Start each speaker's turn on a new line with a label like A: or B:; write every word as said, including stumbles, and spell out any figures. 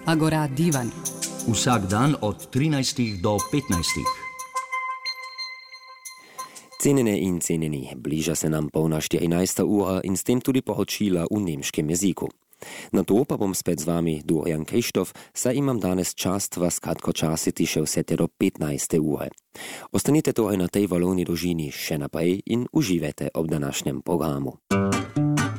A: Agora Divan.
B: Vsak dan od trinajstih do petnajstih.
C: Cenjene in cenjeni, bliža se nam polna štirinajsta ura in s tem tudi poročila v nemškem jeziku. Na to pa bom spet z vami Dorian Krištof, saj imam danes čast vas kratkočasiti še vse te do petnajste ure. Ostanite torej na tej valovni dolžini še naprej in uživajte ob današnjem programu.